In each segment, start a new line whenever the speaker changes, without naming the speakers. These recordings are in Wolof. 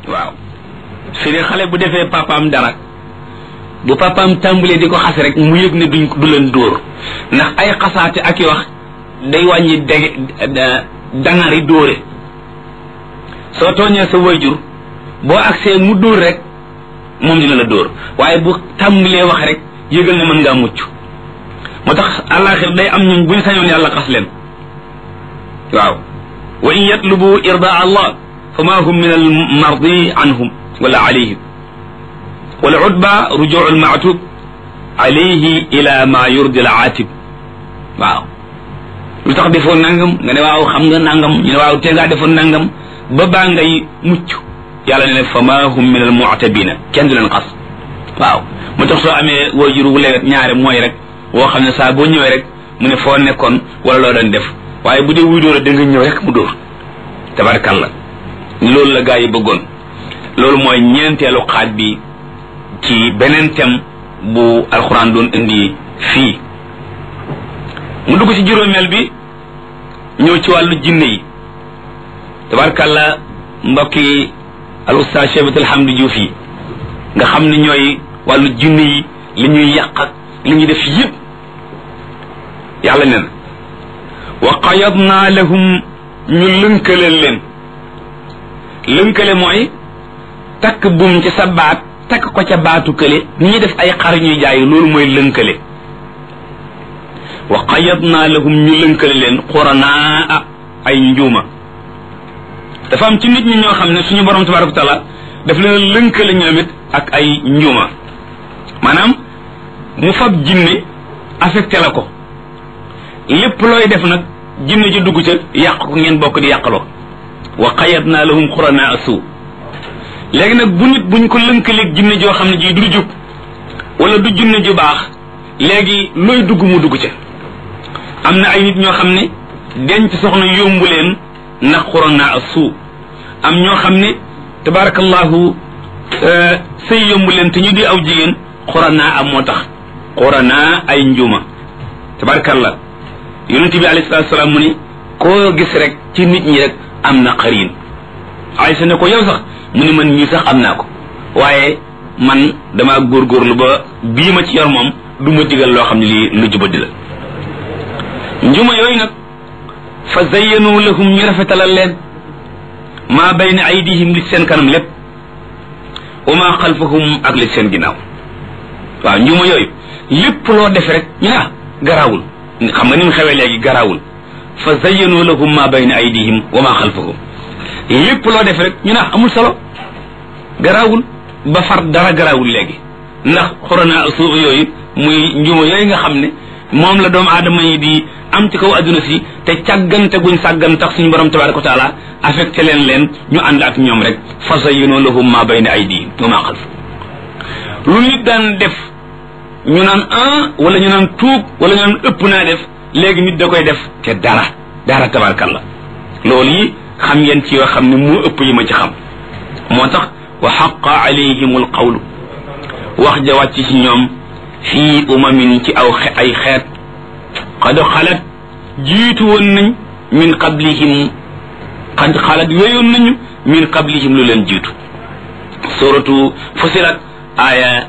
waaw fi ne xale bu defee papaam dara bu papaam tàmbalee di ko xas rek mu yëg ne du leen dóor ndax ay xasaate ak i wax day wàññi dangari dóore soo tooñee sa wayjur boo agsee mu dóor rek moom dina la dóor waaye bu tàmbalee wax rek yëgal ne mën ngaa mucc moo tax àllaaxir day am ñun buñ sañoon yàlla xas leen waaw wa in yatlubu irdaa allah fa ma hum min al mardi anhum wala alayhim wal udba rujuu al maatub alayhi ila ma yurdi al aatib waaw lu tax defoon nangam nga ne waaw xam nga nangam ñu ne waaw te ngaa defoon nangam ba baa ngay mucc yàlla ne fa ma hum min al mu'tabina kenn du leen xas waaw moo tax soo amee waajur wu lewet ñaare mooy rek woo xam ne saa boo ñëwee rek mu ne foo nekkoon wala loo doon def waaye bu dee wuy dóor da nga ñëw rek mu dóor tabarkalla loolu la gaa yi bëggoon loolu mooy ñeenteelu xaaj bi ci beneen thème bu alxuraan doon indi fii mu dugg ci juróomeel bi ñëw ci wàllu jinne yi tabarkalla mbokki al ustaas Cheikh Alhamdu Diouf yi nga xam ne ñooy wàllu jinne yi li ñuy yàq ak li ñuy def yëpp yàlla nee na wa qayadna lahum ñu lënkale leen lënkale mooy takk buum ci sa baat takk ko ca baatu kële ni ñuy def ay xar ñuy jaay loolu mooy lënkale wa qayadna lahum ñu lënkale leen xuranaa ay njuuma dafa am ci nit ñi ñoo xam ne suñu borom tabaraka wa taala daf leen lënkale ñoom it ak ay njuuma maanaam mu fab jinne affecté la ko lépp looy def nag jinne ci dugg ca yàq ko ngeen bokk di yàqaloo wa qayadna lahum xuranaa suu léegi nag bu nit buñ ko lënkaleeg jinne joo xam ne ji du jub wala du jinne ju baax léegi looy dugg mu dugg ca am na ay nit ñoo xam ne denc soxna yombu leen ndax xuranaa suu am ñoo xam ne tabarakallahu sëy yombu leen te ñu di aw jigéen xuranaa am moo tax xuranaa ay njuuma tabarakallah yonent bi alayhi salaatu salaam mu ni koo gis rek ci nit ñi rek am na xarin Aysa ne ko yow sax mu ni man ñii sax am naa ko waaye man damaa góorgóorlu ba bii ma ci yor moom du ma digal loo xam ne lii lu jubadi la njuma yooyu nag fa zayyanu lahum ñu rafetalal leen maa bayna aydihim li seen kanam lépp wa maa xalfahum ak li seen ginnaaw waaw njuma yooyu lépp loo def rek ñu ne garaawul xam nga ni mu xewee léegi garaawul fa zayyanu lahum maa bayna aydihim wa maa xalfahum lépp loo def rek ñu ne amul solo garaawul ba far dara garaawul léegi ndax xuranaa suuf yooyu muy njuma yooyu nga xam ne moom la doomu aadama yi di am ci kaw adduna si te càggante guñ sàggan tax suñu borom tabaraka wa taala affecté leen ñu ànd ak ñoom rek fa zayyanu lahum maa bayna aydihim wa maa xalfahum lu nit daan def ñu naan wala ñu naan tuub wala ñu naan ëpp naa def léegi nit da koy def te dara tabarkalla loolu yi xam ngeen ci yoo xam ne moo ëpp yi ma ci xam moo tax wa xaqa alayhimul qawlu wax ja wàcc ci ñoom fii umamin ci ay xeet qad xalat jiitu woon nañ min qablihim qad xalat weyoon nañu min qablihim lu leen jiitu suratu fusilat aaya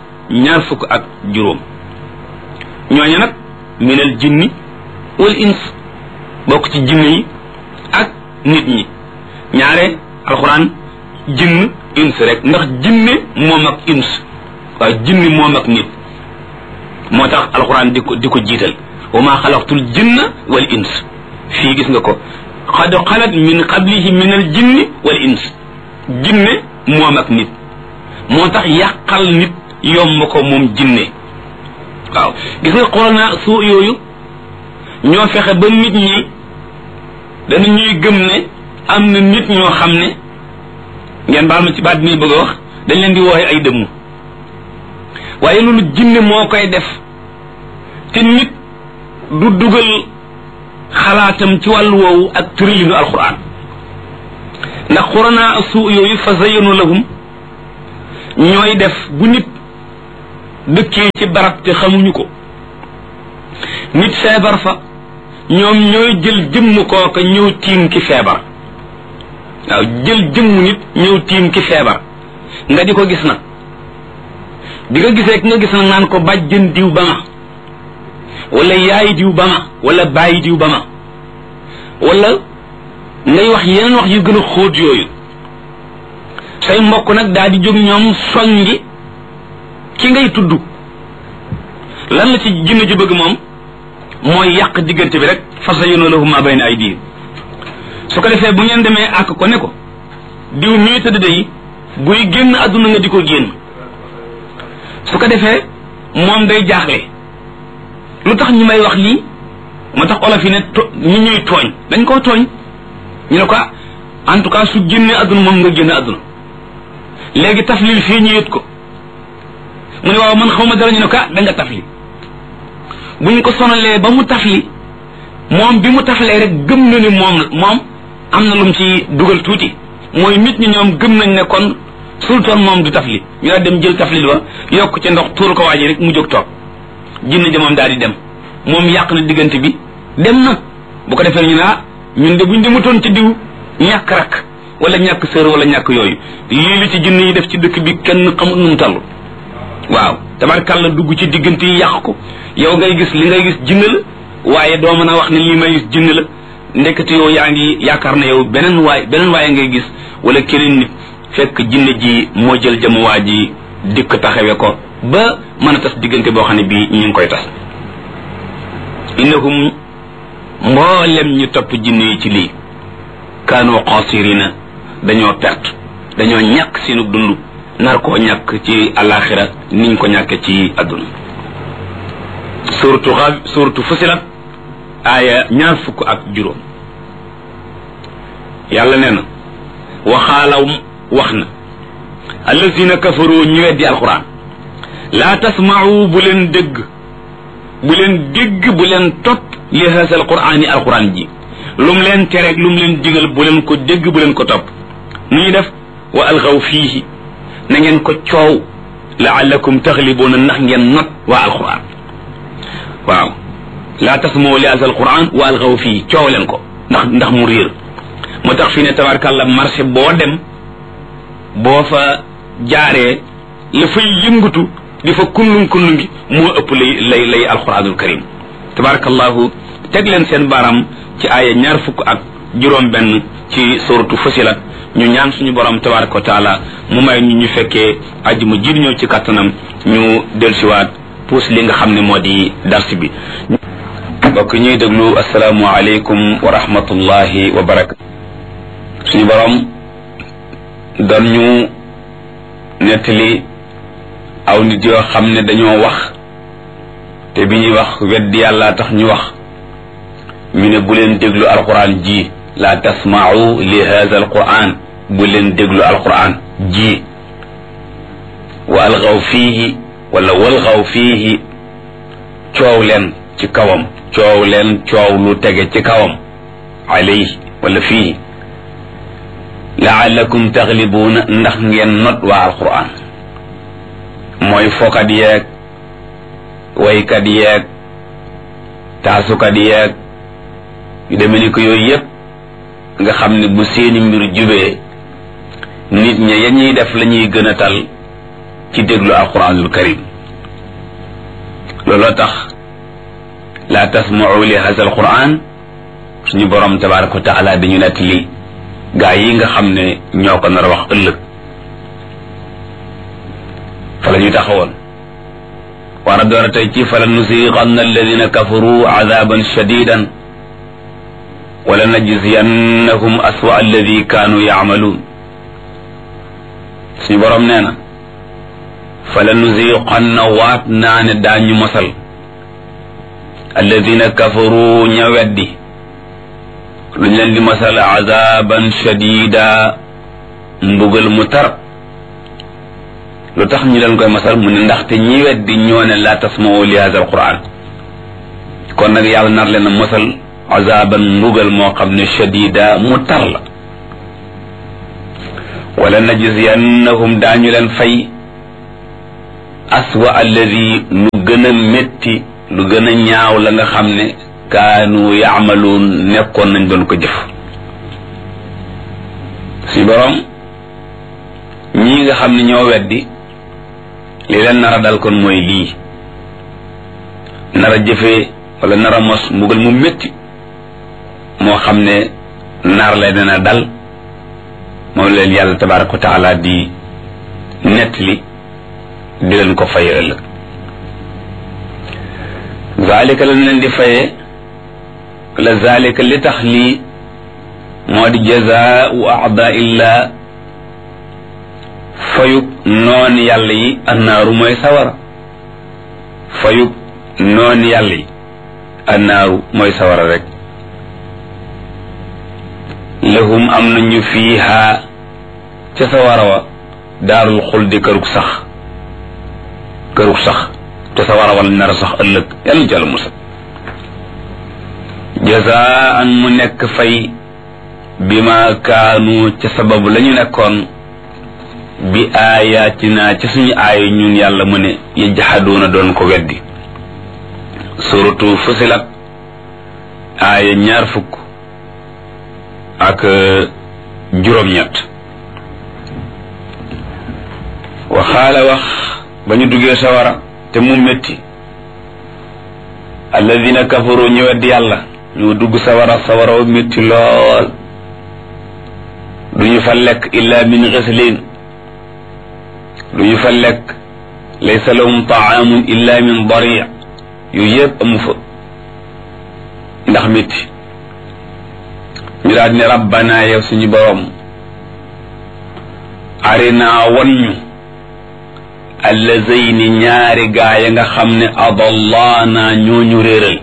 20 ñooñu nag minal jinni wal ins bokk ci jinne yi ak nit ñi ñaare alxuraan jinn ins rek ndax jinne moom ak ins waaw jinni moom ak nit moo tax alxuraan di ko jiital wa maa xalaqtul jinna wal ins fii gis nga ko qad xalat min qablihi min al jinni wal ins jinne moom ak nit moo tax yàqal nit yomb ko moom jinne waaw gis nga xuranaa suu yooyu ñoo fexe ba nit ñi dana ñuy gëm ne am na nit ñoo xam ne ngeen baal ma ci baat bi muy bëgg a wax dañ leen di wooxe ay dëmm waaye loolu jinne moo koy def te nit du dugal xalaatam ci wàllu woowu ak tëralinu alquran ndax xuranaa suu yooyu fa zayyanu lahum ñooy def bu nit dëkkee ci barab te xamuñu ko nit feebar fa ñoom ñooy jël jëmm kooka ñëw tiim ki feebar waaw jël jëmmu nit ñëw tiim ki feebar nga di ko gis nag bi nga gisee ki nga gis nag naan ko bàjjen diw ba ma wala yaay diw ba ma wala bàyyi diw ba ma wala ngay wax yeneen wax yu gën a xóot yooyu say mbokk nag daal di jóg ñoom soññi ki ngay tudd lan la ci jinne ji bëgg moom mooy yàq diggante bi rek fasayyunu lahum ma bayna aydihim su ko defee bu ngeen demee àkk ko ne ko diw mii tëdd day buy génn àdduna nga di ko génn su ko defee moom day jaaxle lu tax ñu may wax lii moo tax olof yi ne ñi ñuy tooñ dañ koo tooñ ñu ne ko en tout cas su génnee àdduna moom nga génn àdduna léegi taflil fii ñu yët ko mu ne waaw man xaw ma dara ñu ne ko da nga tafli buñ ko sonalee ba mu tafli moom bi mu taflee rek gëm na ni moom am na lu mu ci dugal tuuti mooy nit ñi ñoom gëm nañ ne kon sultaan moom du tafli ñu daal dem jël tafli ba yokk ci ndox tuur ko waaji rek mu jóg toog jinne ja moom daal di dem moom yàq na diggante bi dem na bu ko defee ñu ne ñun de buñ demutoon ci diw ñàkk rak wala ñàkk sër wala ñàkk yooyu lii li ci jinne yi def ci dëkk bi kenn xamul nu mu toll waaw tabarkàlla dugg ci diggante yi yàq ko yow ngay gis li ngay gis jinne la waaye doo mën a wax ne li may gis jinne la ndekete yow yaa ngi yaakaar na yow beneen waaye ngay gis wala keneen nit fekk jinne ji moo jël jëmuwaa ji dikk taxawe ko ba mën a tas diggante boo xam ne bii ñu ngi koy tas innahum mboolem ñu topp jinne yi ci lii kaanu xaasirina dañoo perte dañoo ñàkk seenu dund nar koo ñàkk ci alaxira niñ ko ñàkke ci adduna suratu Fusilat aaya 20 yàlla nee na waxaalaw wax na allazina kafaru ñu weddi alquran laa tasma'u bu leen dégg bu leen topp li haasa alqurani alquran ji lum leen tereeg lum leen digal bu leen ko dégg bu leen ko topp nu ñuy def wa alxaw fiihi na ngeen ko coow laallakum taxlibuuna ndax ngeen not waa alquran waaw laa tasma'u li haasa alquran wa alxaw fiihi coow leen ko ndax mu réer moo tax fii ne tabarkàlla marché boo dem boo fa jaaree la fay yëngatu di fa kullum gi moo ëpp lay alquranul karim tabarakallahu teg leen seen baram ci aaya 20 ci suratu Fusilat ñu ñaan suñu borom tabaraka wa taala mu may ñu fekkee ajjuma ji ñëw ci kattanam ñu dellusiwaat puus li nga xam ne moo di dars bi mbokk ñuy déglu asalaamu aleykum wa rahmatullahi wa barakatu suñu borom doon ñu nettali aw nit yoo xam ne dañoo wax te bi ñuy wax weddi yàlla tax ñu wax ñu ne bu leen déglu alquran ji la tasma'u li hadha alquran bu leen déglu alquran ji wa algaw fiihi wala walgaw fiihi coow leen ci kawam coow leen coow lu tege ci kawam alayhi wala fiihi la'allakum taghlibuuna ndax ngeen not waa alquran mooy fokat yeeg waykat yeeg taasukat yeeg yu demee ni ko yooyu yëpp nga xam ne bu seeni mbir jubee nit ña ya ñuy def la ñuy gën a tal ci déglu alquranul karim looloo tax la tasma'u li hadha alquran suñu borom tabaraka wa taala dañu nett li gaa yi nga xam ne ñoo ko nar a wax ëllëg fa la ñu taxawoon war a door a tey ci fala nusiqanna alladina kafaru adaban shadidan wala najziyannahum aswa alladi kaanu yaamaluun suñu borom nee na fala nusiqanna waat naa ne daañu mosal alladina kafaru ña weddi luñ leen di masal azaban shadida mbugal mu tar lu tax ñu leen koy masal mu ne ndaxte ñi weddi ñoo ne la tasma'u li hadha alquran kon nag yàlla nar leen a masal azaban mbugal moo xam ne shadida mu tar la wala najziyannahum daañu leen fay aswa alladi lu gën a métti lu gën a ñaaw la nga xam ne kaanu yaamaluun nekkoon nañ doon ko jëf si borom ñii nga xam ne ñoo weddi li leen nar a dal kon mooy lii nar a jëfee wala nar a mos mbugal mu métti moo xam ne naar la dana dal moom leen yàlla tabaraka wa taala di nettali di leen ko faye ëllëg zalika lañ leen di faye wala zalika li tax lii moo di jazaau aadaillah fayub noon yàlla yi annaaru mooy sawara fayub noon yàlla yi annaaru mooy sawara rek lahum am nañu fiiha ca sawara wa daarul xuldi kërug sax te sawara wala nar a sax ëllëg yàlla jàll musa jazaan mu nekk fay bima kaanu ca sababu la ñu nekkoon bi ayatina ca suñu aaya ñun yàlla mu ne yajhaduuna doon ko weddi suratu fusilat aaya 20 ak juróom-ñett waxaala wax ba ñu duggee sawara te mu métti alladina kafaru ñu weddi yàlla ñu dugg sawara wa métti lool duñu fa lekk illa min ghislin duñu fa lekk laysa lahum taamun illa min dari yu yëpp amu fa ndax métti ñu daal ne rabbana yow suñu borom arina wan ñu allazayni ñaari gaa ya nga xam ne adallaana ñooñu réeral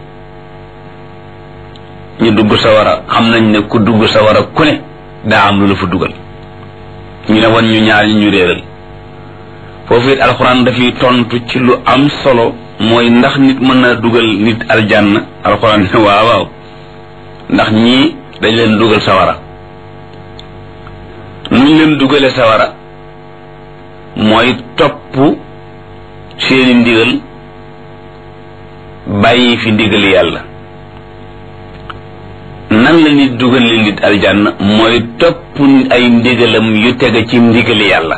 ñu dugg sawara xam nañ ne ku dugg sawara ku ne daa am lu la fa dugal ñu ne wan ñu ñaar ñu réeral foofu it alxuraan dafay tontu ci lu am solo mooy ndax nit mën na dugal nit aljanna alxuraan ne waaw ndax ñii dañ leen dugal sawara nuñ leen dugale sawara mooy topp seeni ndigal bàyyi fi ndigal yàlla nan la nit dugal leen nit aljanna mooy topp ay ndigalam yu tege ci ndigal yàlla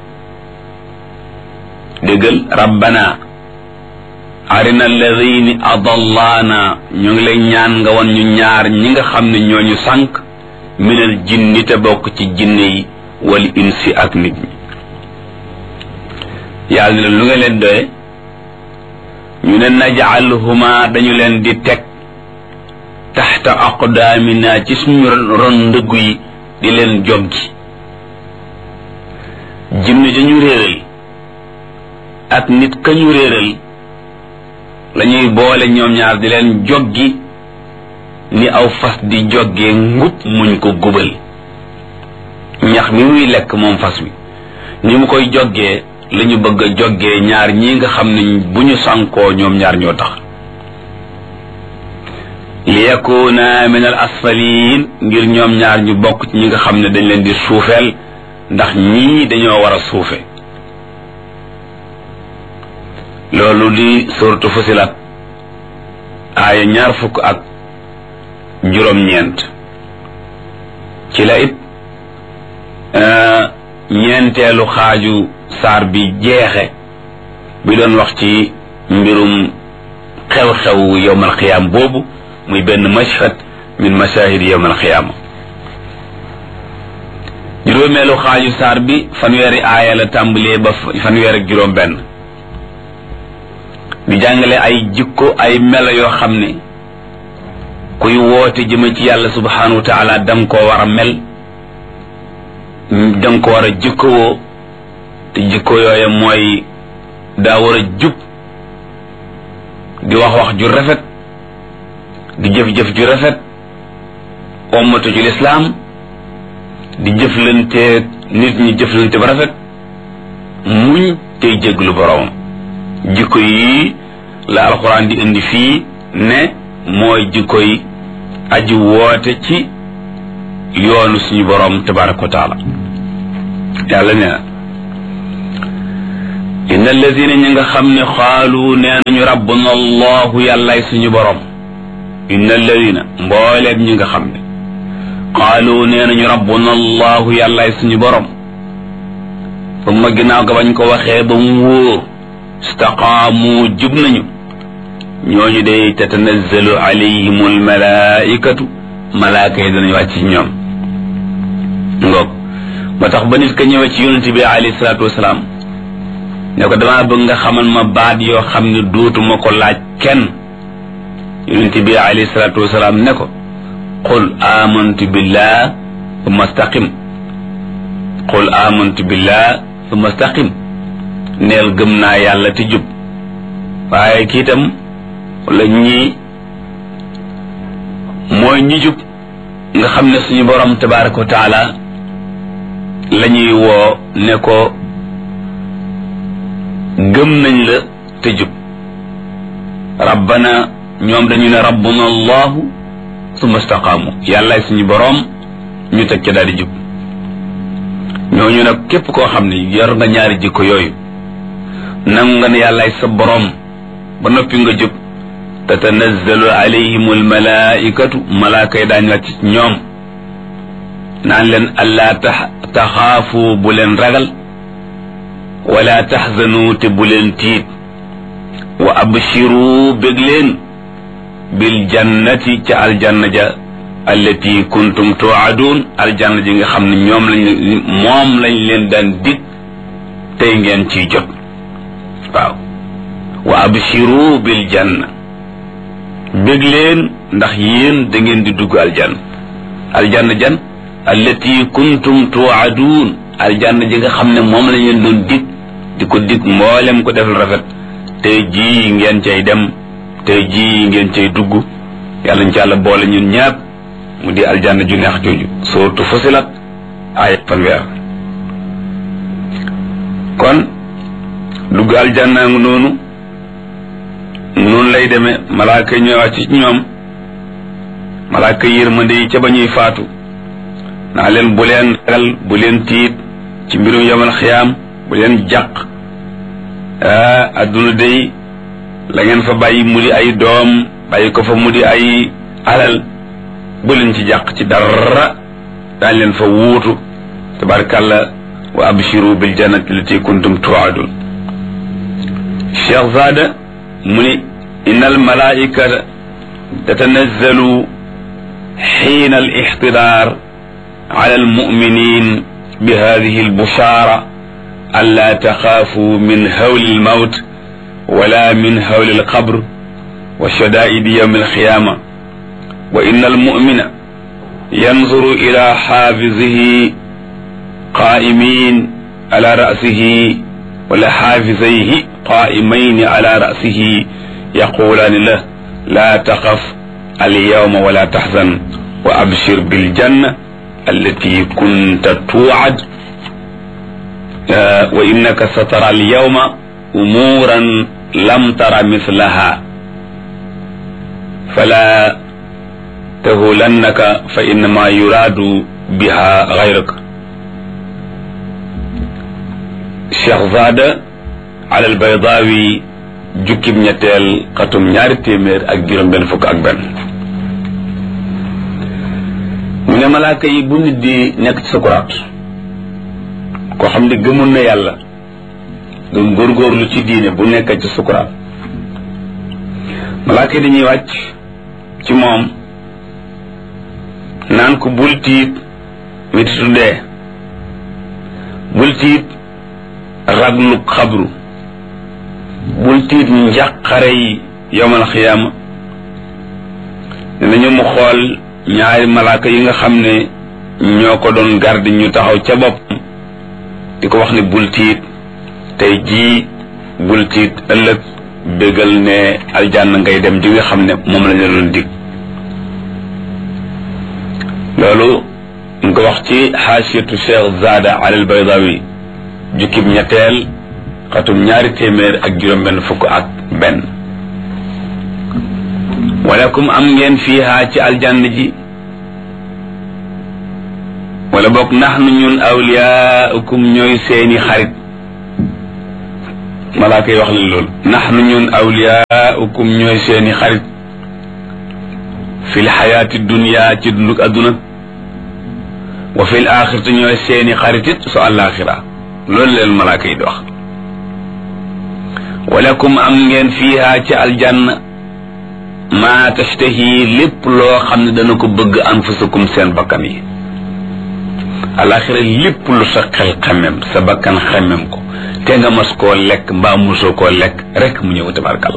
déggal rabbana arina alladhina adallaana ñu ngi lay ñaan nga won ñu ñaar ñi nga xam ne ñooñu sànq minal jinni te bokk ci jinne yi wal insi ak nit ñi yàlla ne lu nga leen doye ñu ne naj'aluhuma dañu leen di teg taxta aqdaamina ci suñu ron ndëggu yi di leen joggi jinne dañu réeral ak nit ka ñu réeral lañuy boole ñoom ñaar di leen joggi ni aw fas di joggee ngub muñ ko gubal ñax mi muy lekk moom fas wi ni mu koy joggee lañu bëgg a joggee ñaar ñi nga xam ne bu ñu sànkoo ñoom ñaar ñoo tax li yakuna min al asfalin ngir ñoom ñaar ñu bokk ci ñi nga xam ne dañ leen di suufeel ndax ñii dañoo war a suufe loolu di suratu fusilat aaya 20 ak juróom-ñeent ci la it ñeenteelu xaaju saar bi jeexe bi doon wax ci mbirum xew-xew yowmal xiyaam boobu muy benn mashhad min mashahid yowmal xiyaama juróomeelu xaaju saar bi fanweeri aaya la tàmbalee ba fanweer ak juróom benn di jàngale ay jikko ay melo yoo xam ne kuy woote jëme ci yàlla subhanahu wa taala danga koo war a mel danga ko war a jikkowoo te jikko yooya mooy daa war a jub di wax ju rafet di jëf-jëf ju rafet ommatu ci lislaam di jëflante nit ñi jëflante ba rafet muñ tey jéglu boroomam jikko yi la alxuraan di indi fii ne mooy jikko yi aji woote ci yoonu suñu boroom tabaraka wa taala yàlla nee na inna alladina ñi nga xam ne xaalu nee nañu rabbuna allahu yàllaay suñu boroom inna alladina mbooleem ñi nga xam ne xaalu nee nañu rabbuna allahu yàllaay suñu boroom ba ma ginnaaw ga bañ ko waxee ba mu wóor istaqaamu jub nañu ñooñu day tatanazzalu alayhim almalaikatu malaaka yi danañ wàcc ci ñoom ngoog moo tax ba nit ka ñëwee ci yonent bi alayhi salaatu wasalaam ne ko damaa bëgg nga xamal ma baat yoo xam ne dootuma ko laaj kenn yonent bi alayhi salaatu wasalaam ne ko qul amantu billah thumma istaqim qul amantu billah thumma istaqim neel gëm naa yàlla te jub waaye kii itam wala ñii mooy ñi jub nga xam ne suñu borom tabaraka wa taala la ñuy woo ne ko gëm nañ la te jub rabbana ñoom dañu ne rabbuna allahu summa istaqaamu yàllaay suñu borom ñu teg ca daal di jub ñooñu nag képp koo xam ne yor nga ñaari jikko yooyu nangu nga ne yàllaay sa borom ba noppi nga jub tatanazzalu alayhim almalaikatu malaaka yi daañu wàcc ñoom naan leen allaa taxaafu bu leen ragal wala taxzanu te bu leen tiit wa abshiru bég leen bil jannati ca aljanna ja allati kuntum tuadun aljanna ji nga xam ne moom lañ leen daan dig tey ngeen ciy jot waaw wa abshiru bil janna bég leen ndax yéen da ngeen di dugg aljanna jan allati kuntum tuadun aljanna ji nga xam ne moom lañ leen doon dig di ko dig mboolem ko defal rafet tey jii ngeen cay dem tey jii ngeen cay dugg yàlla ñu ci yàlla boole ñun ñaar mu di aljanna ju neex jooju sootu Fusilat ay fanweer kon dugg aljanna ngi noonu lay demee malaaka yi ñëwaat ci ñoom malaaka yërmande yi ca ba ñuy faatu naa leen bu leen ragal bu leen tiit ci mbirum yamal xiyaam bu leen jàq adduna day la ngeen fa bàyyi mu di ay doom bàyyi ko fa mu di ay alal bu leen ci jàq ci dara daañ leen fa wuutu tabarkàlla wa abshiru bil jannati lati kuntum tuadun Cheikh Zada mu ni inna al malaikata tatanazzalu xiina al ixtidaar ala al muminin bi hadihi al bushara an la taxaafu min hawli al mawt wala min hawli al qabr wa shadaidi yawm al qiyama wa inna al mumina yanzuru ila xaafizihi qaa'imin ala ra'sihi wala xaafizayhi qaa'imayni ala ra'sihi yaqulaani lahu laa taxaf alyawma wala taxzan wa abshir biljanna allati kunta tuu'ad wa innaka satara alyawma umuuran lam tara mislaha fala tahulannaka fa innama yuraadu biha gayraka Cheikh Zada alal Baydaawi jukkib ñetteel xatum ñaari téeméer ak juróom benn fukk ak benn mu ne malaaka yi bu nit di nekk ci sukuraat koo xam ne gëmul na yàlla doon góorgóorlu ci diine bu nekk ci sukuraat malaaka yi dañuy wàcc ci moom naan ko bul tiit metitu dee bul tiit raglu xabru bul tiit njàqare yi yowmal xiyaama dinañu mu xool ñaari malaaka yi nga xam ne ñoo ko doon garde ñu taxaw ca bopp di ko wax ne bul tiit tey jii bul tiit ëllëg bégal ne aljanna ngay dem ji nga xam ne moom la ñu doon dig loolu nga ko wax ci xaasiyatu Cheikh Zada alal Baydawi jukkib ñetteel xatum ñaari téeméer ak juróom benn fukk ak benn walakum am ngeen fiiha ci aljanna ji wala boog nahnu ñun awliyaukum ñooy seeni xarit malaaka yi wax leen loolu nahnu ñun awliyaukum ñooy seeni xarit fil xayaati dunya ci dunduk adduna wa fil axirati ñooy seeni xaritit su àllaaxira loolu leen malaaka yi di wax walakum am ngeen fiiha ci aljanna maa tashtahi lépp loo xam ne dana ko bëgg anfusukum seen bakkan yi alaxira lépp lu sa xel xemem sa bakkan xemem ko te nga mas koo lekk mbaa musoo koo lekk rek mu ñëw tabarakal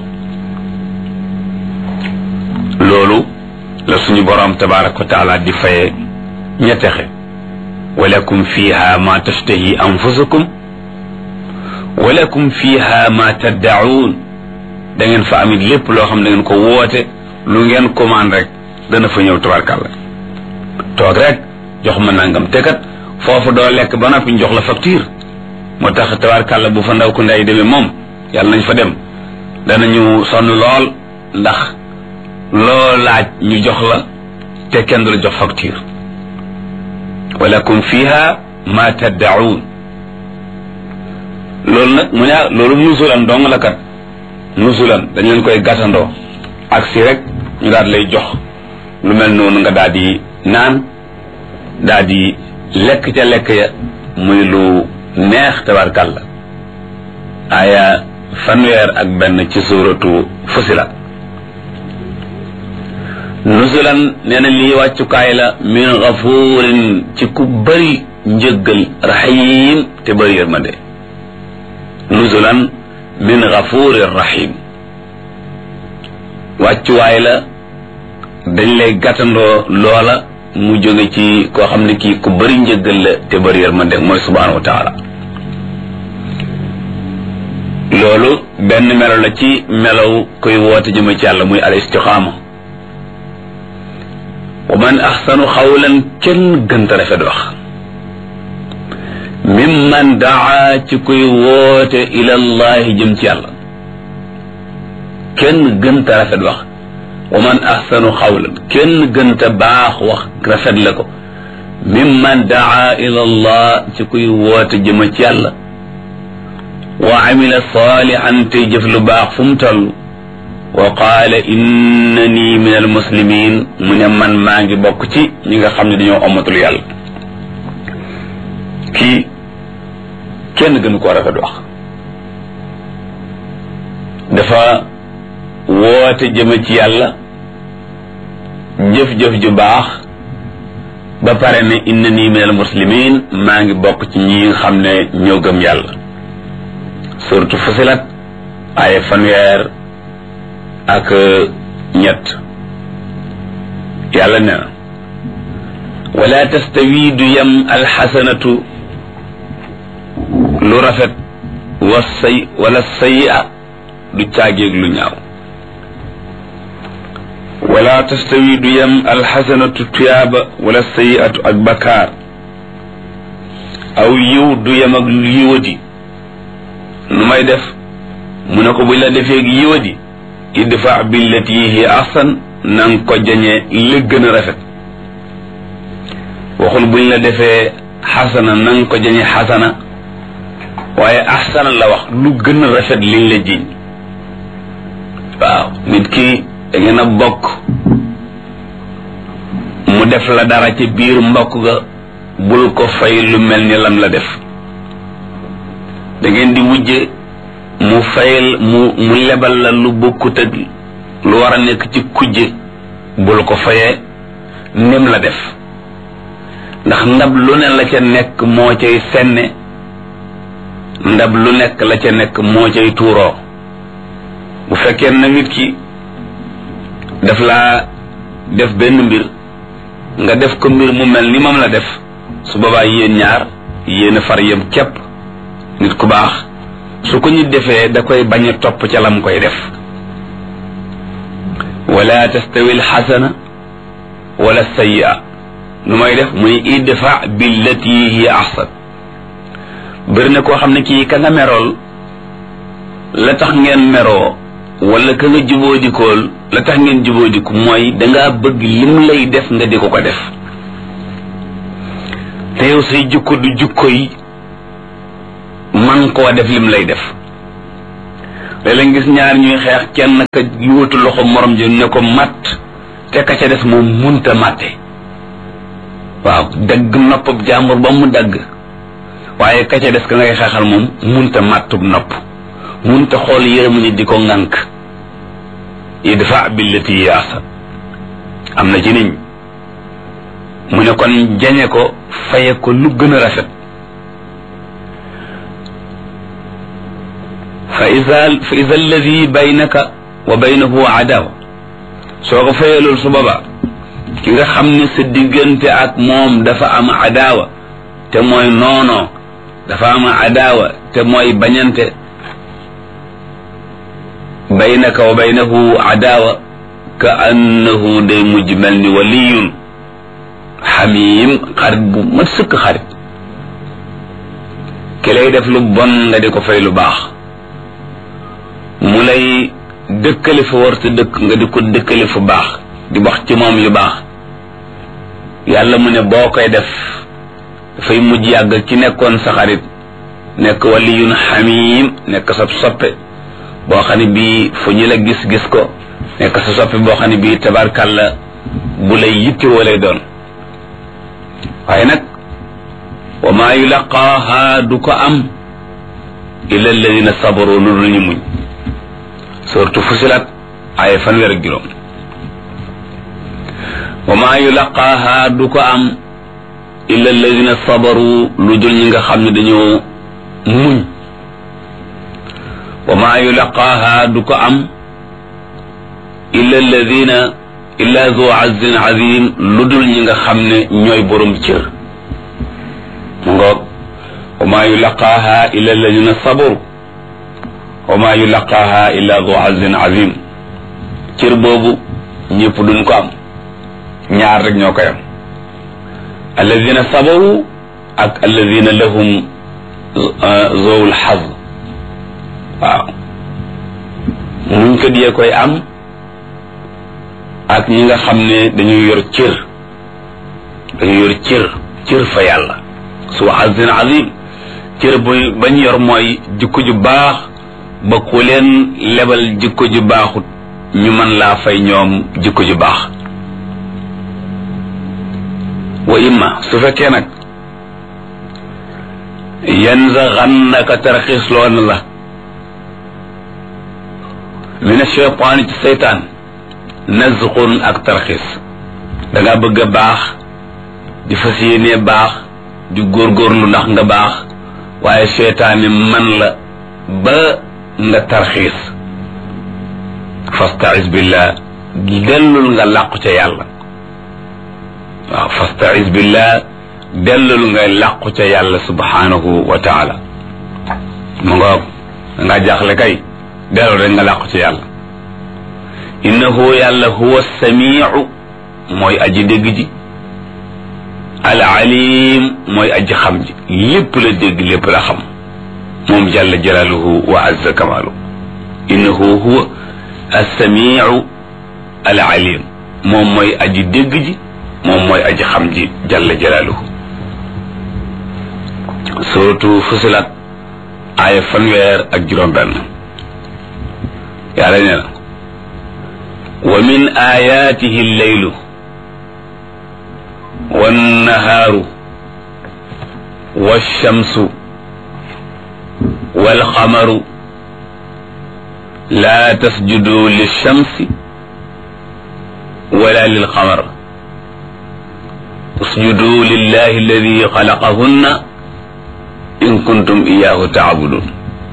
loolu la suñu boroom tabaraka wa taala di faye ña texe walakum fiha ma tashtahi anfusukum walakum fiha ma taddaun da ngeen fa amit lépp loo xam ne da ngeen ko woote lu ngeen commande rek dana fa ñëw tabarkalla toog rek jox ma nangam te kat foofu doo lekk ba noppi jox la facture moo tax tabarkalla bu fa ndaw ku ndey demee moom yàlla nañ fa dem danañu sonn lool ndax loo laaj ñu jox la te kenn du la jox facture walakum fiha ma taddaun loolu nag mu ne loolu nusulan dong la kat nusulan dañ leen koy gàttandoo ak si rek ñu daal lay jox lu mel noonu nga daal di naan daal di lekk ca lekk ya muy lu neex tabarkàlla aya 101 ci suuratu Fusilat nusulan nee na lii wàccukaay la min gafuurin ci ku bëri njëggal rahim te bëri yërmande nusulan min gafuurin rahim wàccuwaay la dañ lay gàttandoo loola mu jóge ci koo xam ne kii ku bëri njëggal la te bëri yërmande mooy subhanahu wa taala loolu benn melo la ci melow koy woote jëme ci yàlla muy al istiqaama wa man axsanu xawlan kenn gënta rafet wax mimman daa ci kuy woote ila llahi jëm ci yàlla kenn gënta rafet wax wa man axsanu xawlan kenn gënta baax wax rafet la ko mimman daa ila llah ci kuy woote jëm ci yàlla wa amila salihan te jëf lu baax fu mu toll wa qaala innani min almuslimin mu ne man maa ngi bokk ci ñi nga xam ne dañoo ommatul yàlla kii kenn gënu koo rafet wax dafa woote jëme ci yàlla jëf-jëf ju baax ba pare ne innani min almuslimin maa ngi bokk ci ñi nga xam ne ñoo gëm yàlla suratu Fusilat aaya 100 ak ñett yàlla ne na wala tastawi du yem alxasanatu lu rafet wala sayyi'a du caageeg lu ñaaw wala tastawi du yem alxasanatu tuyaaba wala sayyi'atu ak bakaar aw yiw du yem ak yiwadi nu may def mu ne ko buñ la defee ak yiwadi idfa billati hiya ahsan nang ko jañee li gën a rafet waxul buñ la defee xasana nang ko jañee xasana waaye ahsana la wax lu gën a rafet liñ la jiñ waaw nit ki da ngeen a bokk mu def la dara ci biir mbokk ga bul ko fay lu mel ni lam la def da ngeen di wujje mu fayal mu lebal la lu bokkut ak lu war a nekk ci kujje bul ko fayee nim la def ndax ndab lu ne la ca nekk moo cay senne ndab lu nekk la ca nekk moo cay tuuroo bu fekkee na nit ki daf laa def benn mbir nga def ko mbir mu mel ni moom la def su boobaa yéen ñaar yéen a far yem képp nit ku baax su ko nit defee da koy bañ a topp ca lam koy def wala tastawi alxasana wala sayyi'a nu may def muy idfa billati hiya ahsan bëri na koo xam ne kii ka nga merool la tax ngeen meroo wala ka nga jubóodikool la tax ngeen jubóodiku mooy dangaa bëgg lim lay def nga di ko ko def te yow say jukko du jukko yi man koo def lim lay def léeg-léeg gis ñaar ñuy xeex kenn ka yuutu loxo morom ji ne ko matt te ka ca des moom munta matte waaw dagg noppab jàmbur ba mu dagg waaye ka ca des ka ngay xeexal moom munta màttub nopp munta xool yërëmu nit di ko ŋànk idfa billati hiya ahsan am na ci niñ mu ne kon jañe ko faye ko lu gën a rafet fa ida alladi baynaka wa baynahu adawa soo ko fayee loolu su boobaa ki nga xam ne sa diggante ak moom dafa am adawa te mooy noonoo dafa am adawa te mooy bañante baynaka wa baynahu adawa ka annahu day mujj mel ni waliyun xamim xarit bu mat sëkk xarit ki lay def lu bon nga di ko fay lu baax mu lay dëkkale fa war te dëkk nga di ko dëkkale fu baax di wax ci moom yu baax yàlla mu ne boo koy def dafay mujj yàgg ci nekkoon sa xarit nekk waliyun xamim nekk sa soppe boo xam ne bii fu ñu la gis ko nekk sa soppe boo xam ne bii tabarkàlla bu lay yittewoo lay doon waaye nag wa maa yulaqaaha du ko am illa alladina sabaru lu dul ñu muñ surtout Fusilat ay fanweer ak juróom wa maa yulaqaaha du ko am illa alladina sabaru lu dul ñi nga xam ne dañoo muñ wa maa yulaqaaha du ko am illa alladina illa zu azin azim lu dul ñi nga xam ne ñooy borom cër mu ngoog wa maa yulaqaaha illa alladina sabaru wa maa yulaqaaha illa zu azin azim cër boobu ñëpp duñ ko am ñaar rek ñoo koy am alladina sabaru ak alladina lahum zawul xaz waaw muñ ko diyee koy am ak ñi nga xam ne dañuy yor cër fa yàlla su azin azim cër bu bañ yor mooy jikko ju baax ba ku leen lebal jikko ju baaxut ñu mën laa fay ñoom jikko ju baax wa imma su fekkee nag yanzaghannaka tarxiis loon la min ash-shaytaan ci seytaan nazqun ak tarxiis dangaa bëgg a baax di fas yéenee baax di góorgóorlu ndax nga baax waaye seytaane man la ba nga tarxiis fasta'iz billah dellul nga làqu ca yàlla waaw fasta'iz billah dellul nga làqu ca yàlla subhanahu wa taala mu ngoog nga jaaxle kay dellul rek nga làqu ca yàlla innahu yàlla huwa samiu mooy aji dégg ji al alim mooy aji xam ji lépp la dégg lépp la xam moom jalla jalaaluhu wa azza kamaalu innahu huwa as-samiu al alim moom mooy aji dégg ji moom mooy aji xam ji jalla jalaaluhu suratu Fusilat aaya fanweer ak juróom-benn yàlla nee na wa min ayaatihi al-laylu wan-nahaaru wash-shamsu wal-qamaru laa tasjudu lish-shamsi wala lil-qamar usjudu lillahi alladi xalaqahunna in kuntum iyaahu taabudun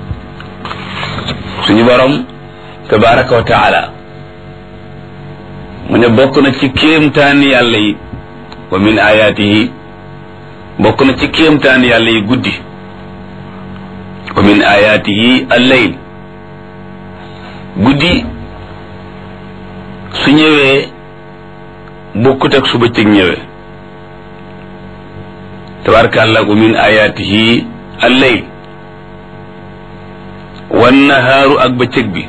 suñu borom tabaraka wa taala mu ne bokk na ci kéemtaani yàlla yi wa min ayaatihi bokk na ci kéemtaani yàlla yi guddi wa min ayaatihi al-layl guddi su ñëwee bokkut ak su bëccëg ñëwee tabaarkalla wa min ayaatihi al-layl wan nahaaru ak bëccëg bi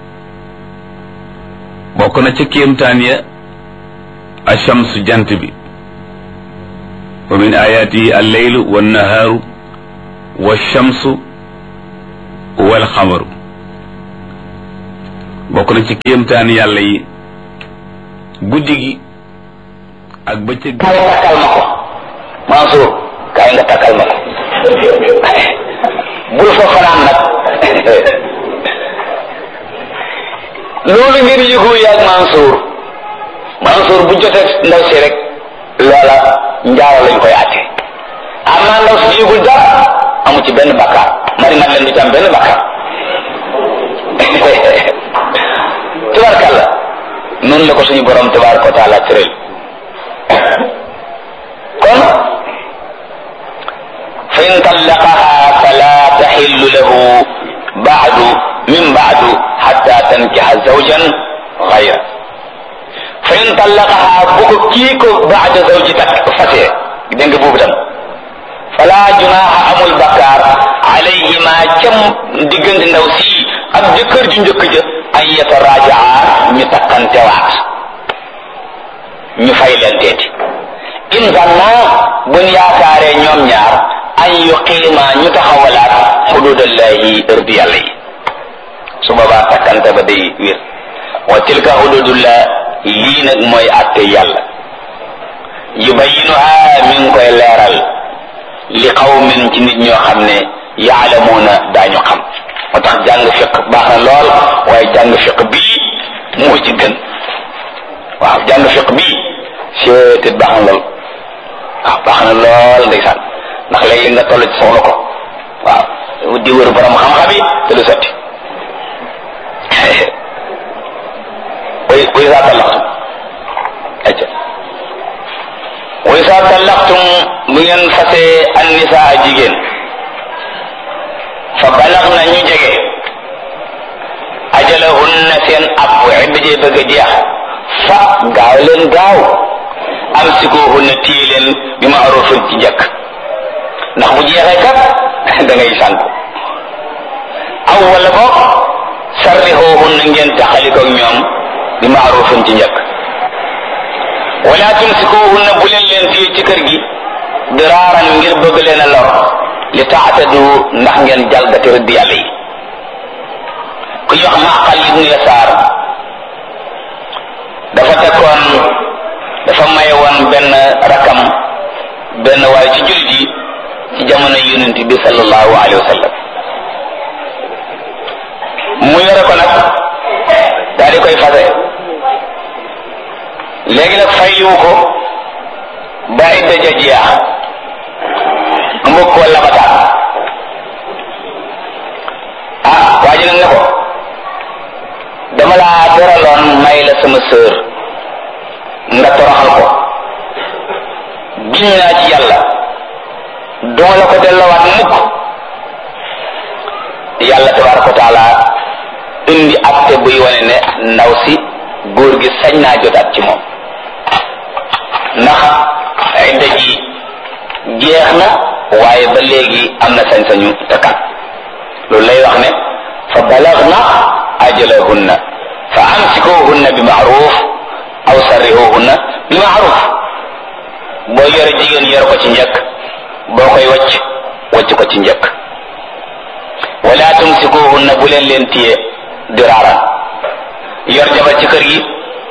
bokk na ci kéemtaan ya ash-shamsu jant bi wa min ayaatihi al-laylu wan nahaaru wash-shamsu wal qamaru bokk na ci kéemtaan yàlla yi guddi gi ak bëccëg gi.
Mansour kaay nga takkal ma ko bul fa fanaan nag loolu ngeen yëgoo yaag Mansour bu jotee ndaw si rek loola njaaro lañ koy àtte amaa ndaw si yëgul dara amu ci benn bakkaar mari mat leen du ci am benn bakkaar tubarkalla noonu la ko suñu borom tabaraka wa taala tëral kon fa in tallaqaha fala taxillu lahu min baadu xatta tankixa zawjan gayra fa in tallaqaha bu ko kii ko baada zawji takk fasee dégg nga boobu tam fala junaaha amul bakkaar alayhima cam diggante ndaw si ak jëkkër ju njëkk ja an yatarajaa ñu takkantewaat ñu fay leen teeti in zanna buñ yaakaaree ñoom ñaar an yuqiima ñu taxawalaat xududallahi ërdi yàlla yi su boobaa takkante ba day wér wa tilka xududullah lii nag mooy àtte yàlla yubayinuha mi ngi koy leeral li qawmin ci nit ñoo xam ne yaalamuuna daañu xam moo tax jàng fiq baax na lool waaye jàng fiq bii moo ci gën waaw jàng fiq bii seetit baax na lool waaw baax na lool ndeysaan ndax léegi nga toll ci soxla ko waaw di wër borom xam-xam yi te du sotti way saa tallaxtum acca way saa tallaxtum bu ngeen fasee an nisaa jigéen fa balax na ñu jege ajalahunna seen ab idda jee bëgg a jeex fa gaaw leen gaaw amsikuhunna téye leen bi ma'rufin ci njëkk ndax bu jeexee kat da ngay sànk aw wala boog sarrihuhunna ngeen taxalikoog ñoom bi ma'rufin ci njëkk wala tumsikuhunna bu leen téye ci kër gi diraaran ngir bëgg leen a lor li taatadu ndax ngeen jalgati rëdd yàlla yi ku ñu wax Maqal ibnu Yasaar dafa maye woon benn rakam benn waaye ci jullit yi ci jamono yonent bi sallallahu alayhi wa sallam mu yore ko nag daal di koy fase léegi nag fayliwu ko ba idda ja jeex mbokk wala bataan waa ji nag ne ko dama laa teraloon may la sama sœur nga toroxal ko giñ naa ci yàlla duma la ko delloowaat mukk yàlla tabaraka wa taala indi acte buy wane ne ndaw si góor gi sañ naa jotaat ci moom ndax idda ji jeex na waaye ba léegi am na sañ-sañu takkaat loolu lay wax ne fa balagna ajalahunna fa amsikuhunna bi ma'ruf aw sarrihuhunna bi ma'ruf boo yore jigéen yore ko ci njëkk boo koy wacc ko ci njëkk wala tumsikuhunna bu leen téye diraaran yor jabar ci kër gi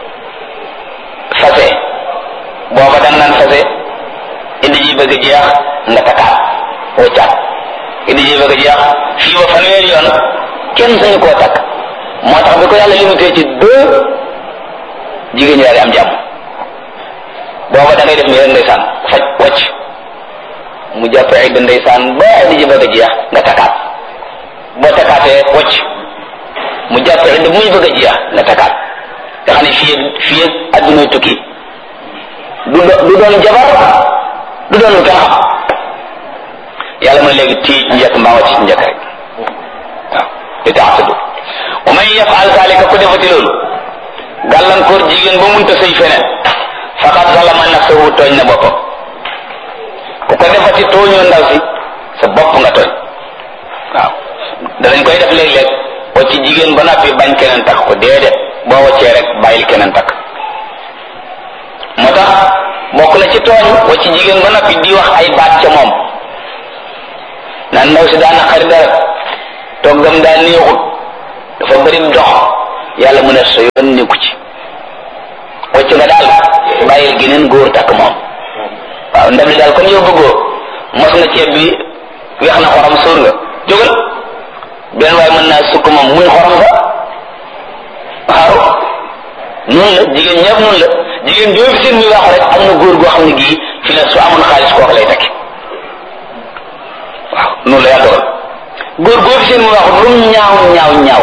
fase booba dang naan fase indi ji bëgg jeex nga takkaat waccaat indi ji bëgg jeex fii ba fanweeri yoon kenn sañu koo takk moo tax bi ko yàlla limité ci 2 jigéen ñi daal di am jàmm booba da ngay def nii rek ndeysaan faj wacc mu jàpp idda ndeysaan ba indi ji bëgg a jeex nga takkaat boo takkaatee wacc mu jàpp idda muy bëgg a jeex nga takkaat nga xam ne fii adduna tukki du doon jabar du doon lu kenn xam yàlla mën léegi tii ci njëkk mbaa wacc ci njëkk rek waaw li taxtadu wa man yafal zalika ku defati loolu gàllankoor jigéen ba munta sëy feneen faqad zalama nafsahu tooñ na boppam ku ko defati tooñoo ndaw si sa bopp nga tooñ waaw danañ koy def léeg-léeg wacc jigéen ba noppi bañ keneen takk ko déedéet boo waccee rek bàyyil keneen takk moo tax bokk na ci tooñ wacc jigéen ba noppi di wax ay baat ca moom naan ndaw si daana xari dara toggam daa neexut dafa bëri dox yàlla mu ne sa yoon nekku ci wacc nga daal bàyyil geneen góor takk moom waaw ndab li daal comme yow bëggoo mos nga ceeb bi weex na xorom sóor nga jógal benn waaye mën naa sukk moom muy xorom sa waaw noonu la jigéen ñëpp noonu la jigéen joo fi seen muy waaxu rek am na góor goo xam ne gii fi ne su amoon xaalis kooku lay tekki waaw noonu la yàlla dogal góor goo fi seen muy waaxu lu mu ñaaw ñaaw ñaaw